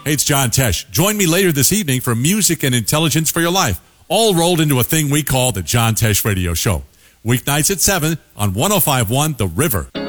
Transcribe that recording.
Hey, it's John Tesh. Join me later this evening for music and intelligence for your life, all rolled into a thing we call the John Tesh Radio Show. Weeknights at 7 on 105.1 The River.